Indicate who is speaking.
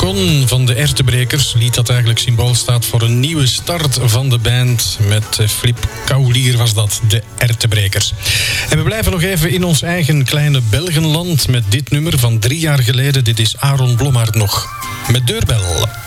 Speaker 1: Con van de Ertebrekers. Lied dat eigenlijk symbool staat voor een nieuwe start van de band. Met Flip Kaulier was dat, de Ertebrekers. En we blijven nog even in ons eigen kleine Belgenland met dit nummer van 3 jaar geleden. Dit is Aaron Blommaert nog met Deurbel.